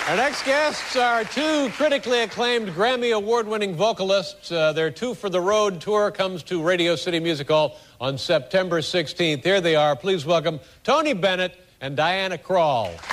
Our next guests are two critically acclaimed Grammy Award-winning vocalists. Their Two for the Road tour comes to Radio City Music Hall on September 16th. Here they are. Please welcome Tony Bennett and Diana Krall.